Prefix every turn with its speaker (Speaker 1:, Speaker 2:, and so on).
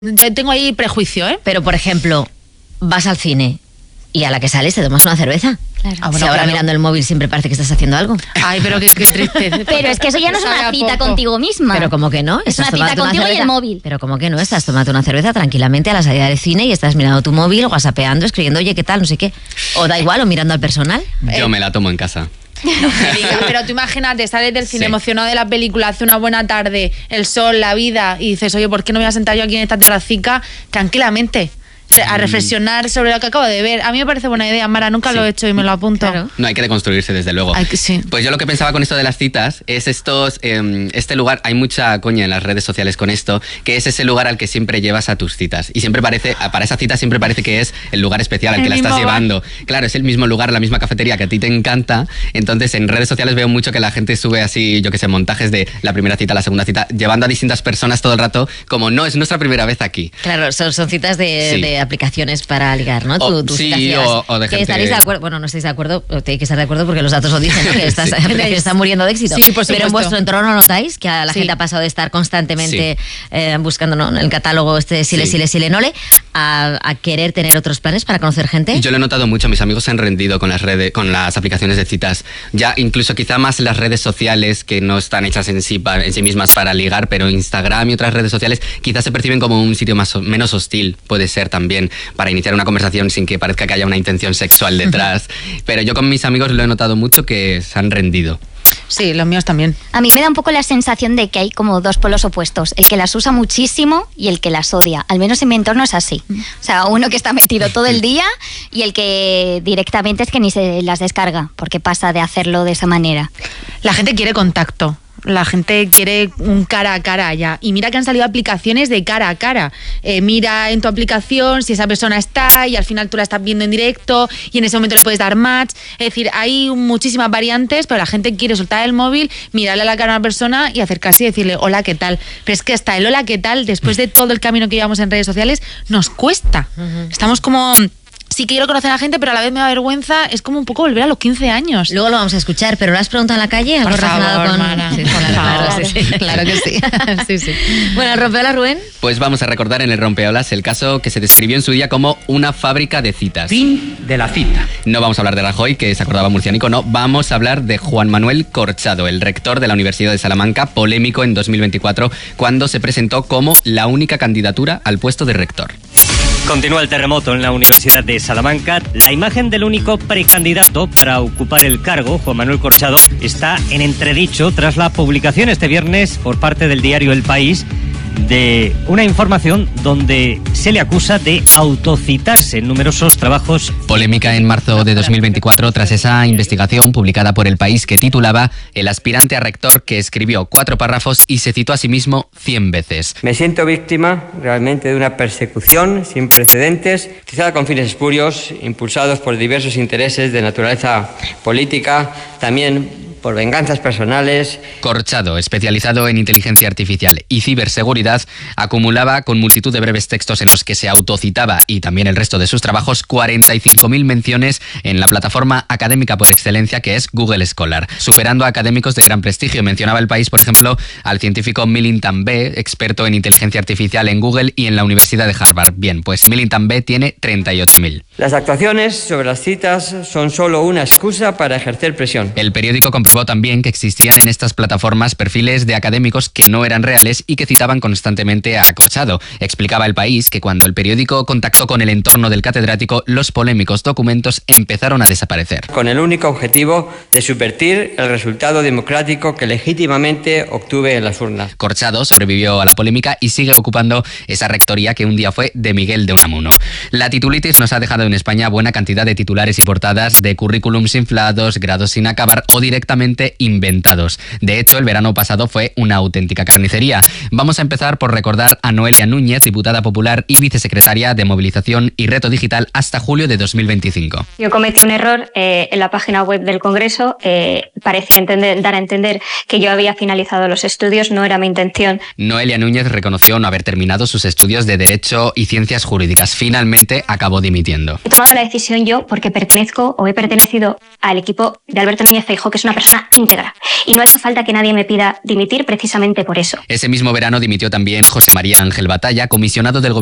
Speaker 1: tengo ahí prejuicio, ¿eh?
Speaker 2: Pero, por ejemplo, vas al cine y a la que sales te tomas una cerveza.
Speaker 3: Claro.
Speaker 2: Ah, bueno, si ahora mirando el móvil siempre parece que estás haciendo algo.
Speaker 1: Ay, pero qué triste.
Speaker 3: Pero es que eso ya no es una cita contigo misma.
Speaker 2: Pero como que no.
Speaker 3: Es una cita contigo y el móvil.
Speaker 2: Pero como que no, estás tomando una cerveza tranquilamente a la salida del cine y estás mirando tu móvil, whatsappeando, escribiendo, oye, ¿qué tal? No sé qué. O da igual, o mirando al personal.
Speaker 4: Yo me la tomo en casa.
Speaker 1: Pero tú imagínate, sales del cine
Speaker 4: Sí.
Speaker 1: emocionado de la película, hace una buena tarde, el sol, la vida, y dices, oye, ¿por qué no me voy a sentar yo aquí en esta terracica tranquilamente? A reflexionar sobre lo que acabo de ver. A mí me parece buena idea, Mara, nunca lo he hecho y me lo apunto.
Speaker 2: Claro.
Speaker 4: No, hay que deconstruirse, desde luego.
Speaker 1: Sí.
Speaker 4: Pues yo lo que pensaba con esto de las citas es este lugar, hay mucha coña en las redes sociales con esto, que es ese lugar al que siempre llevas a tus citas. Y siempre parece, para esa cita siempre parece que es el lugar especial al que la estás llevando. Claro, es el mismo lugar, la misma cafetería que a ti te encanta. Entonces en redes sociales veo mucho que la gente sube así, yo que sé, montajes de la primera cita, la segunda cita, llevando a distintas personas todo el rato, como no, es nuestra primera vez aquí.
Speaker 2: Claro, son citas de aplicaciones para ligar, ¿no?
Speaker 4: Sí, o de gente...
Speaker 2: ¿Estaréis de acuerdo? Bueno, no estáis de acuerdo, tenéis que estar de acuerdo porque los datos lo dicen, ¿no? Que está muriendo de éxito.
Speaker 1: Sí, por supuesto.
Speaker 2: Pero en vuestro entorno notáis que a la gente ha pasado de estar constantemente buscando, ¿no?, en el catálogo Sile, Nole, a querer tener otros planes para conocer gente.
Speaker 4: Yo lo he notado mucho, mis amigos se han rendido con las aplicaciones de citas. Ya incluso quizá más las redes sociales, que no están hechas en sí mismas para ligar, pero Instagram y otras redes sociales quizás se perciben como un sitio menos hostil, puede ser también, para iniciar una conversación sin que parezca que haya una intención sexual detrás. Pero yo con mis amigos lo he notado mucho, que se han rendido.
Speaker 1: Sí, los míos también.
Speaker 3: A mí me da un poco la sensación de que hay como dos polos opuestos, el que las usa muchísimo y el que las odia. Al menos en mi entorno es así. O sea, uno que está metido todo el día y el que directamente es que ni se las descarga, porque pasa de hacerlo de esa manera.
Speaker 1: La gente quiere contacto. La gente quiere un cara a cara ya. Y mira que han salido aplicaciones de cara a cara. Mira en tu aplicación si esa persona está y al final tú la estás viendo en directo y en ese momento le puedes dar match. Es decir, hay muchísimas variantes, pero la gente quiere soltar el móvil, mirarle a la cara a una persona y acercarse y decirle hola, ¿qué tal? Pero es que hasta el hola, ¿qué tal? Después de todo el camino que llevamos en redes sociales, nos cuesta. Estamos como... Sí quiero conocer a la gente, pero a la vez me da vergüenza. Es como un poco volver a los 15 años.
Speaker 2: Luego lo vamos a escuchar, pero ¿lo has preguntado en la calle? ¿Algo
Speaker 1: Por
Speaker 2: relacionado
Speaker 1: favor,
Speaker 2: con...?
Speaker 1: Mara.
Speaker 2: Sí, claro que sí.
Speaker 1: Sí.
Speaker 2: Bueno, ¿rompeolas, Rubén?
Speaker 4: Pues vamos a recordar en el Rompeolas el caso que se describió en su día como una fábrica de citas.
Speaker 5: Fin de la cita.
Speaker 4: No vamos a hablar de Rajoy, que se acordaba murciánico, no. Vamos a hablar de Juan Manuel Corchado, el rector de la Universidad de Salamanca, polémico en 2024, cuando se presentó como la única candidatura al puesto de rector.
Speaker 6: Continúa el terremoto en la Universidad de Salamanca. La imagen del único precandidato para ocupar el cargo, Juan Manuel Corchado, está en entredicho tras la publicación este viernes por parte del diario El País de una información donde se le acusa de autocitarse en numerosos trabajos.
Speaker 4: Polémica en marzo de 2024 tras esa investigación publicada por El País que titulaba El aspirante a rector que escribió 4 párrafos y se citó a sí mismo 100 veces.
Speaker 7: Me siento víctima realmente de una persecución sin precedentes, utilizada con fines espurios, impulsados por diversos intereses de naturaleza política, también por venganzas personales.
Speaker 4: Corchado, especializado en inteligencia artificial y ciberseguridad, acumulaba con multitud de breves textos en los que se autocitaba y también el resto de sus trabajos 45.000 menciones en la plataforma académica por excelencia que es Google Scholar, superando a académicos de gran prestigio. Mencionaba El País, por ejemplo, al científico Milind B, experto en inteligencia artificial en Google y en la Universidad de Harvard. Bien, pues Milind B tiene 38.000.
Speaker 7: Las actuaciones sobre las citas son solo una excusa para ejercer presión.
Speaker 4: El periódico comprobó también que existían en estas plataformas perfiles de académicos que no eran reales y que citaban constantemente a Corchado. Explicaba El País que cuando el periódico contactó con el entorno del catedrático, los polémicos documentos empezaron a desaparecer.
Speaker 7: Con el único objetivo de subvertir el resultado democrático que legítimamente obtuve en las urnas.
Speaker 4: Corchado sobrevivió a la polémica y sigue ocupando esa rectoría que un día fue de Miguel de Unamuno. La titulitis nos ha dejado en España buena cantidad de titulares y portadas de currículums inflados, grados sin acabar o directamente inventados. De hecho, el verano pasado fue una auténtica carnicería. Vamos a empezar por recordar a Noelia Núñez, diputada popular y vicesecretaria de Movilización y Reto Digital hasta julio de 2025.
Speaker 8: Yo cometí un error en la página web del Congreso. Parecía dar a entender que yo había finalizado los estudios. No era mi intención.
Speaker 4: Noelia Núñez reconoció no haber terminado sus estudios de Derecho y Ciencias Jurídicas. Finalmente acabó dimitiendo.
Speaker 8: He tomado la decisión yo porque pertenezco o he pertenecido al equipo de Alberto Núñez Feijóo, que es una persona persona íntegra. Y no hace falta que nadie me pida dimitir precisamente por eso.
Speaker 4: Ese mismo verano dimitió también José María Ángel Batalla, comisionado del